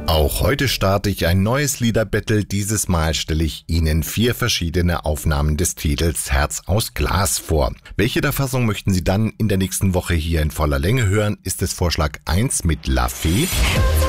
Auch heute starte ich ein neues Liederbattle. Dieses Mal stelle ich Ihnen 4 verschiedene Aufnahmen des Titels Herz aus Glas vor. Welche der Fassungen möchten Sie dann in der nächsten Woche hier in voller Länge hören? Ist es Vorschlag 1 mit La Fee?